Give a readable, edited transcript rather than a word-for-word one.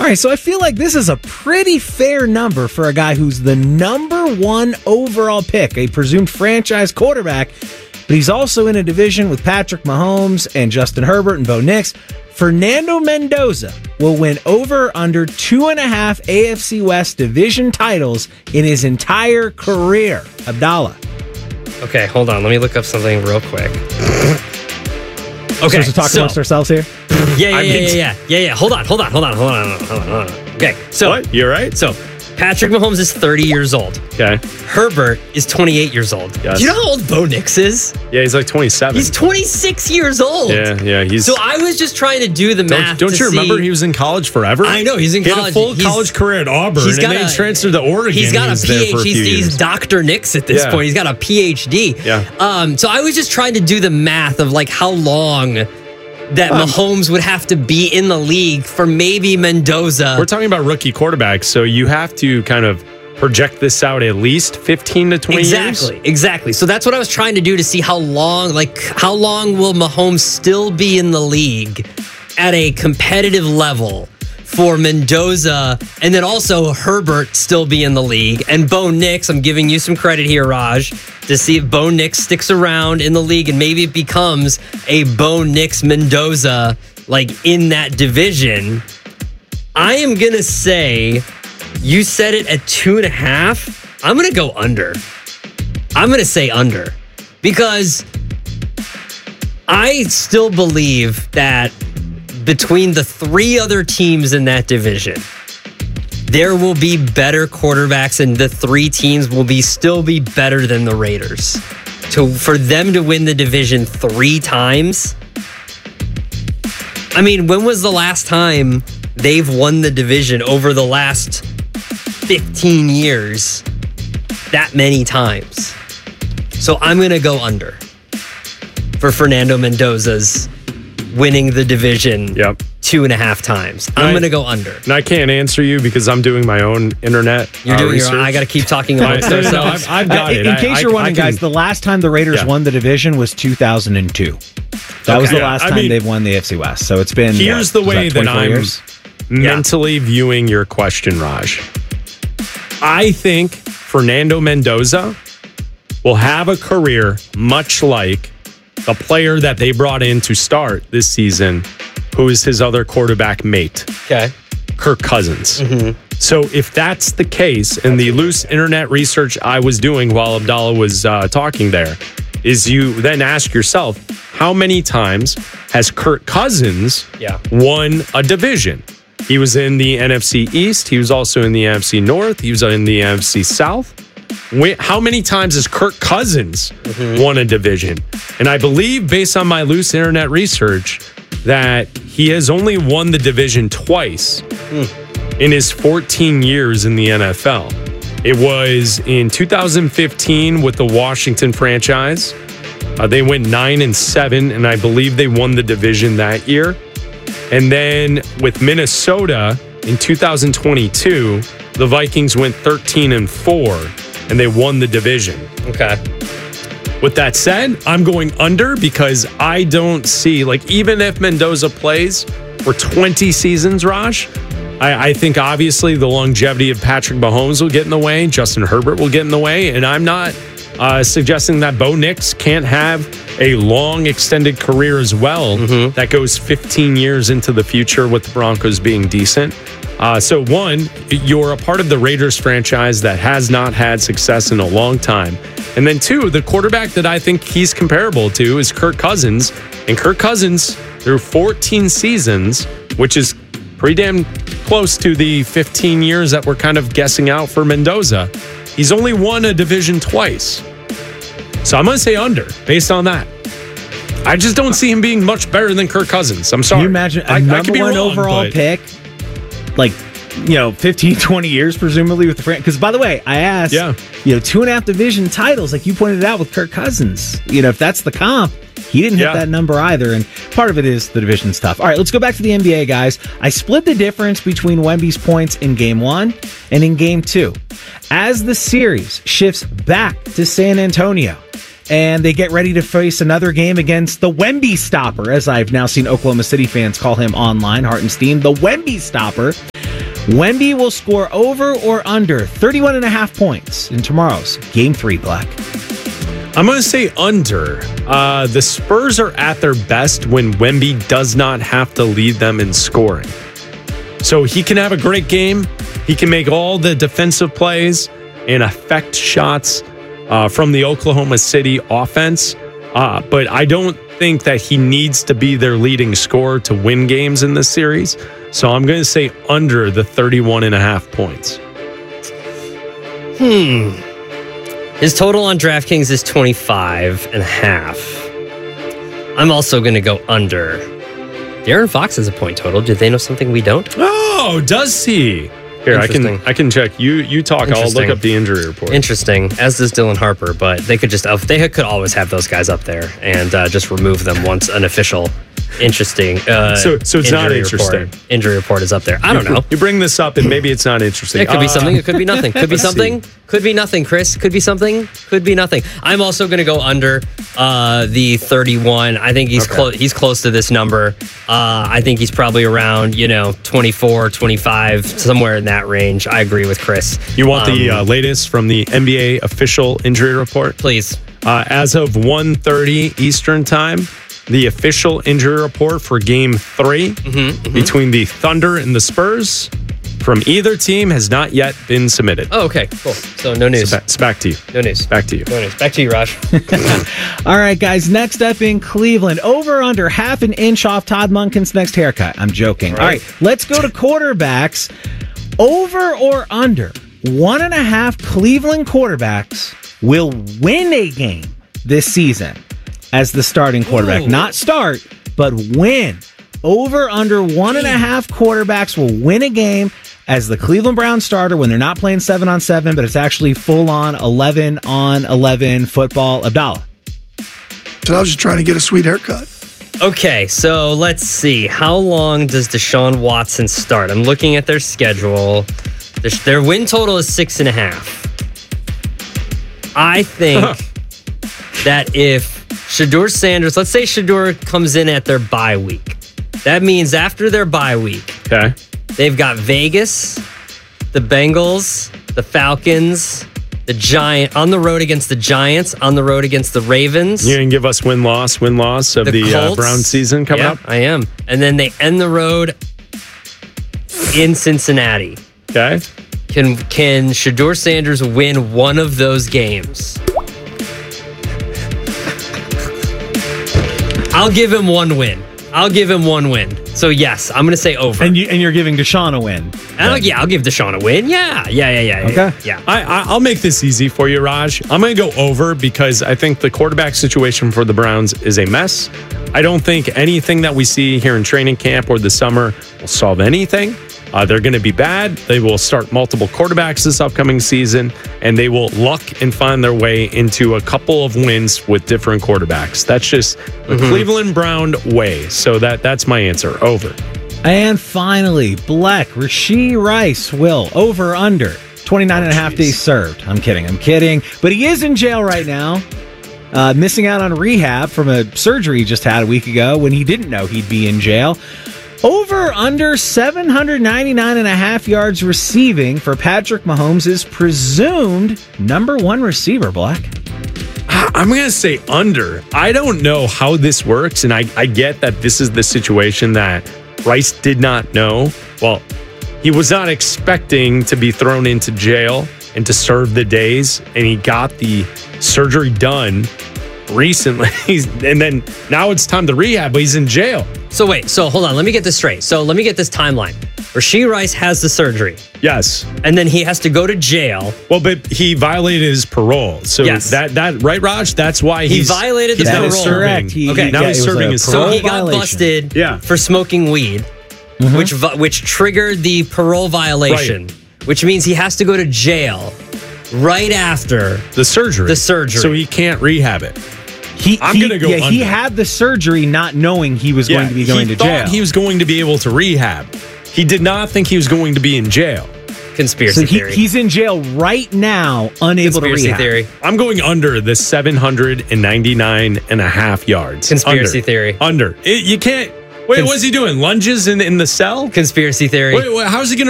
All right, so I feel like this is a pretty fair number for a guy who's the number 1 overall pick, a presumed franchise quarterback, but he's also in a division with Patrick Mahomes and Justin Herbert and Bo Nix. Fernando Mendoza will win over or under 2.5 AFC West division titles in his entire career. Abdallah. Okay, hold on. Let me look up something real quick. Okay, supposed to talk amongst ourselves here? Yeah. Hold on. Okay, so what? You're right. So Patrick Mahomes is 30 years old. Okay. Herbert is 28 years old. Yes. Do you know how old Bo Nix is? Yeah, he's like 27. He's 26 years old. Yeah. So I was just trying to do the math. Don't you remember he was in college forever? I know, he's in college. He had a full college career at Auburn, and then he transferred to Oregon. He's got a PhD. He's years. Dr. Nix at this point. He's got a PhD. Yeah. So I was just trying to do the math of like how long that Mahomes would have to be in the league for maybe Mendoza. We're talking about rookie quarterbacks, so you have to kind of project this out at least 15 to 20 years. Exactly. So that's what I was trying to do to see how long will Mahomes still be in the league at a competitive level for Mendoza, and then also Herbert still be in the league, and Bo Nix. I'm giving you some credit here, Raj, to see if Bo Nix sticks around in the league, and maybe it becomes a Bo Nix Mendoza like in that division. I am gonna say, you said it at 2.5. I'm gonna go under. I'm gonna say under because I still believe that between the 3 other teams in that division, there will be better quarterbacks, and the 3 teams will still be better than the Raiders. For them to win the division 3 times, I mean, when was the last time they've won the division over the last 15 years that many times? So I'm going to go under for Fernando Mendoza's winning the division 2.5 times. I'm going to go under. And I can't answer you because I'm doing my own internet You're doing research. your own. I got to keep talking amongst ourselves. I've got it. In case you're wondering, guys, the last time the Raiders won the division was 2002. That was the last time they've won the AFC West. So it's been, here's the way that I'm years? mentally viewing your question, Raj. I think Fernando Mendoza will have a career much like the player that they brought in to start this season, who is his other quarterback mate. Okay. Kirk Cousins. So if that's the case, and the loose internet research I was doing while Abdallah was talking there, is you then ask yourself, how many times has Kirk Cousins won a division? He was in the NFC East. He was also in the NFC North. He was in the NFC South. How many times has Kirk Cousins won a division? And I believe, based on my loose internet research, that he has only won the division twice in his 14 years in the NFL. It was in 2015 with the Washington franchise. They went 9-7, and I believe they won the division that year. And then with Minnesota in 2022, the Vikings went 13-4, and they won the division. Okay. With that said, I'm going under because I don't see, like, even if Mendoza plays for 20 seasons, Raj, I think obviously the longevity of Patrick Mahomes will get in the way. Justin Herbert will get in the way. And I'm not suggesting that Bo Nix can't have a long extended career as well that goes 15 years into the future with the Broncos being decent. So one, you're a part of the Raiders franchise that has not had success in a long time. And then two, the quarterback that I think he's comparable to is Kirk Cousins. And Kirk Cousins, through 14 seasons, which is pretty damn close to the 15 years that we're kind of guessing out for Mendoza, he's only won a division twice. So I'm going to say under based on that. I just don't see him being much better than Kirk Cousins. I'm sorry. Can you imagine a number one overall pick? Like, 15, 20 years, presumably, with the franchise. Because, by the way, I asked, 2.5 division titles, like you pointed out with Kirk Cousins. If that's the comp, he didn't hit that number either. And part of it is the division stuff. All right, let's go back to the NBA, guys. I split the difference between Wemby's points in Game 1 and in Game 2. As the series shifts back to San Antonio, and they get ready to face another game against the Wemby Stopper, as I've now seen Oklahoma City fans call him online, Hartenstein, the Wemby Stopper. Wemby will score over or under 31.5 points in tomorrow's Game 3, Black. I'm going to say under. The Spurs are at their best when Wemby does not have to lead them in scoring. So he can have a great game. He can make all the defensive plays and affect shots from the Oklahoma City offense. But I don't think that he needs to be their leading scorer to win games in this series. So I'm going to say under the 31.5 points. His total on DraftKings is 25.5. I'm also going to go under. De'Aaron Fox has a point total. Do they know something we don't? Oh, does he? Here, I can check. You talk. I'll look up the injury report. Interesting, as does Dylan Harper, but they could could always have those guys up there and just remove them once an official interesting. So it's not interesting. Injury report is up there. I don't know. You bring this up and maybe it's not interesting. It could be something. It could be nothing. Could be something. Could be nothing, Chris. Could be something. Could be nothing. I'm also going to go under the 31. I think he's he's close to this number. I think he's probably around 24, 25, somewhere in that range. I agree with Chris. You want the latest from the NBA official injury report? Please. As of 1:30 Eastern time, the official injury report for Game 3 between the Thunder and the Spurs from either team has not yet been submitted. Oh, okay, cool. So no news. It's back to you. No news. Back to you. No news. Back to you, Raj. All right, guys. Next up in Cleveland, over under half an inch off Todd Monken's next haircut. I'm joking. All right, let's go to quarterbacks. Over or under 1.5 Cleveland quarterbacks will win a game this season as the starting quarterback. Not start, but win. Over under 1.5 quarterbacks will win a game as the Cleveland Browns starter when they're not playing 7-on-7, but it's actually full-on 11-on-11 football. Abdallah. So I was just trying to get a sweet haircut. Okay, so let's see. How long does Deshaun Watson start? I'm looking at their schedule. Their win total is 6.5. I think that if Shedeur Sanders, let's say Shedeur comes in at their bye week. That means after their bye week, they've got Vegas, the Bengals, the Falcons, the Giants, on the road against the Giants, on the road against the Ravens. You can give us win-loss of the Brown season coming up? I am. And then they end the road in Cincinnati. Okay. Can Shedeur Sanders win one of those games? I'll give him one win. So yes, I'm going to say over. And you're giving Deshaun a win. I'll give Deshaun a win. Yeah. Okay. Yeah. I'll make this easy for you, Raj. I'm going to go over because I think the quarterback situation for the Browns is a mess. I don't think anything that we see here in training camp or the summer will solve anything. They're going to be bad. They will start multiple quarterbacks this upcoming season, and they will luck and find their way into a couple of wins with different quarterbacks. That's just the Cleveland Brown way. So that's my answer. Over. And finally, Black, Rashee Rice will over under 29.5 days served. I'm kidding. But he is in jail right now. Missing out on rehab from a surgery he just had a week ago when he didn't know he'd be in jail. Over under 799.5 yards receiving for Patrick Mahomes' presumed number one receiver, Black. I'm going to say under. I don't know how this works, and I get that this is the situation that Rice did not know. Well, he was not expecting to be thrown into jail and to serve the days, and he got the surgery done recently, and then now it's time to rehab, but he's in jail. So hold on, let me get this straight. So let me get this timeline. Rashee Rice has the surgery. Yes. And then he has to go to jail. Well, but he violated his parole. So that right, Raj? That's why he violated the parole. Correct. Now he's serving his parole. So he got busted for smoking weed, which triggered the parole violation, which means he has to go to jail right after the surgery. So he can't rehab it. I'm going to go under. He had the surgery not knowing he was going to be going to jail. He thought he was going to be able to rehab. He did not think he was going to be in jail. Conspiracy theory. He's in jail right now, unable to rehab. Theory. I'm going under the 799.5 yards. Conspiracy theory. Under. You can't. Wait, what's he doing? Lunges in the cell? Conspiracy theory. Wait, how's he going